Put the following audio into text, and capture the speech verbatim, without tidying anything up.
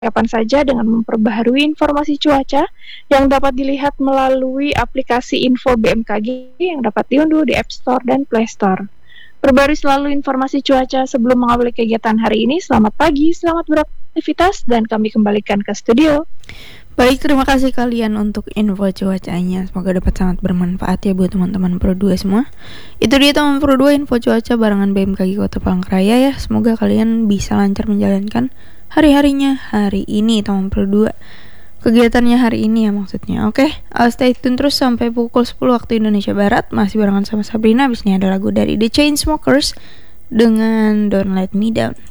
kapan saja dengan memperbaharui informasi cuaca yang dapat dilihat melalui aplikasi Info B M K G yang dapat diunduh di App Store dan Play Store. Perbarui selalu informasi cuaca sebelum mengawali kegiatan hari ini. Selamat pagi, selamat beraktivitas, dan kami kembalikan ke studio. Baik, terima kasih kalian untuk info cuacanya. Semoga dapat sangat bermanfaat ya buat teman-teman Pro dua semua. Itu dia teman Pro dua info cuaca barengan B M K G Kota Palangkaraya ya. Semoga kalian bisa lancar menjalankan hari-harinya hari ini teman Pro dua. Kegiatannya hari ini ya maksudnya. Oke, uh, stay tune terus sampai pukul sepuluh waktu Indonesia Barat. Masih barengan sama Sabrina. Abis ini ada lagu dari The Chainsmokers dengan Don't Let Me Down.